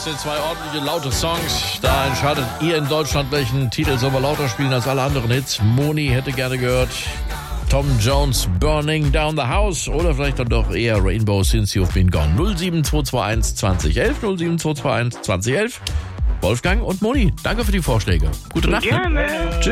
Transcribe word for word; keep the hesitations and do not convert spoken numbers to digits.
Das sind zwei ordentliche, laute Songs. Da entscheidet ihr in Deutschland, welchen Titel soll man lauter spielen als alle anderen Hits. Moni hätte gerne gehört Tom Jones, Burning Down the House. Oder vielleicht dann doch eher Rainbow Since You've Been Gone. null sieben zwei zwei eins zwanzig elf, null sieben zwei zwei eins zwanzig elf. Wolfgang und Moni, danke für die Vorschläge. Gute Nacht. Gerne. Tschüss.